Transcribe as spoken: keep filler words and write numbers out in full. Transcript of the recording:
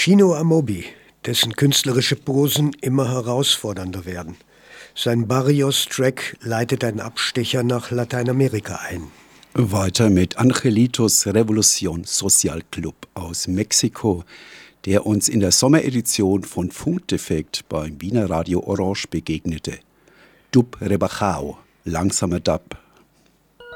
Chino Amobi, dessen künstlerische Posen immer herausfordernder werden. Sein Barrios-Track leitet einen Abstecher nach Lateinamerika ein. Weiter mit Angelitos Revolution Social Club aus Mexiko, der uns in der Sommeredition von Funkdefekt beim Wiener Radio Orange begegnete. Dub Rebajao, langsamer Dub